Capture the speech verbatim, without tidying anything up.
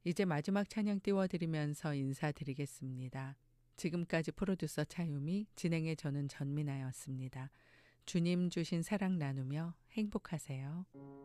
이제 마지막 찬양 띄워드리면서 인사드리겠습니다. 지금까지 프로듀서 차유미, 진행의 저는 전민아였습니다. 주님 주신 사랑 나누며 행복하세요.